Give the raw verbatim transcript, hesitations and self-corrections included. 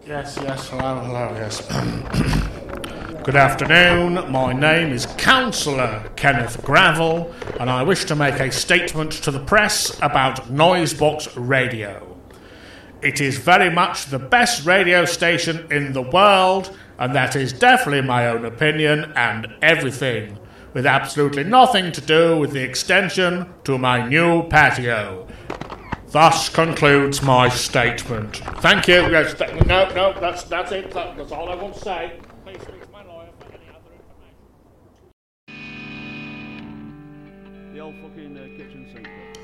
Yes, yes, hello, hello, yes. Good afternoon, my name is Councillor Kenneth Gravel, and I wish to make a statement to the press about Noisebox Radio. It is very much the best radio station in the world, and that is definitely my own opinion and everything, with absolutely nothing to do with the extension to my new patio. Thus concludes my statement. Thank you. Yes, th- no, no, that's that's it. That, that's all I want to say. Please speak to my lawyer for any other information. The old fucking uh, kitchen sink.